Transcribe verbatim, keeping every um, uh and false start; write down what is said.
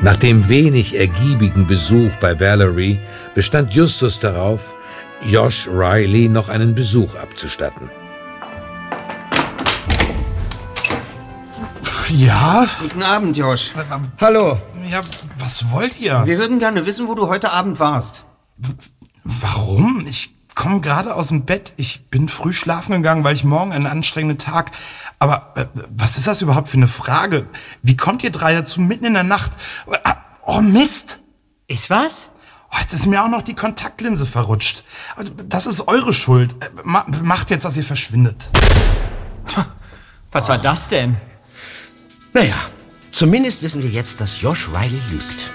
Nach dem wenig ergiebigen Besuch bei Valerie bestand Justus darauf, Josh Riley noch einen Besuch abzustatten. Ja? Guten Abend, Josh. Hallo. Ja, was wollt ihr? Wir würden gerne wissen, wo du heute Abend warst. Warum? Ich komme gerade aus dem Bett. Ich bin früh schlafen gegangen, weil ich morgen einen anstrengenden Tag... Aber äh, was ist das überhaupt für eine Frage? Wie kommt ihr drei dazu mitten in der Nacht? Oh, Mist! Ist was? Oh, jetzt ist mir auch noch die Kontaktlinse verrutscht. Das ist eure Schuld. Macht jetzt, dass ihr verschwindet. Was war das denn? Naja, zumindest wissen wir jetzt, dass Josh Riley lügt.